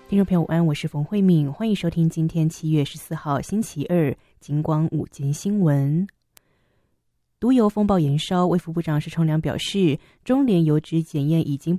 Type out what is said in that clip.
听众朋友午安，我是冯慧敏，欢迎收听今天7月14号星期二金光午间新闻。毒油风暴延烧，卫福部长施崇良表示，中联油脂检验已经